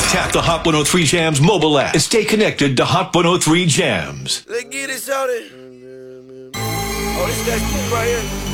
Tap the Hot 103 Jams mobile app and stay connected to Hot 103 Jams. Let's get it, shawty. Oh, this that right here.